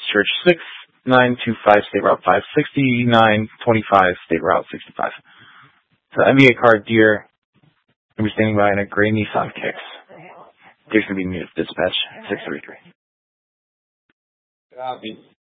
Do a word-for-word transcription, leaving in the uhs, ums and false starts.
Church six nine two five, State Route five sixty-nine twenty-five, State Route sixty-five. So N B A card, Deer. I'll be standing by in a gray Nissan Kicks. Deer's going to be needed dispatch six three three. Copy.